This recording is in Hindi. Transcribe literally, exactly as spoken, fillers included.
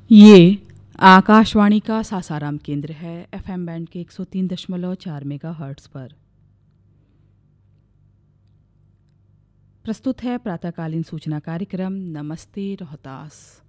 ये आकाशवाणी का सासाराम केंद्र है। एफएम बैंड के एक सौ तीन दशमलव चार मेगा हर्ट्ज पर प्रस्तुत है प्रातःकालीन सूचना कार्यक्रम नमस्ते रोहतास।